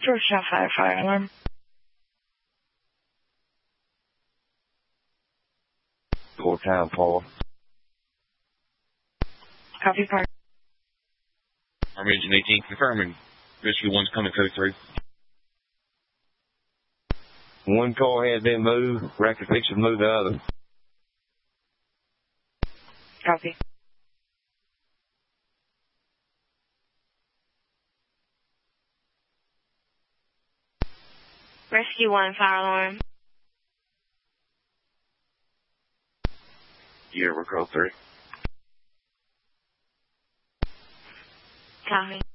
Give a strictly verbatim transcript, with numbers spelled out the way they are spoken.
Georgetown Fire, fire alarm. Georgetown four. Copy, park. Army Engine eighteen confirming. Rescue one's coming code through. One car has been moved. Record fix to move the other. Copy. Rescue one, fire alarm. Yeah, we're code three. Copy.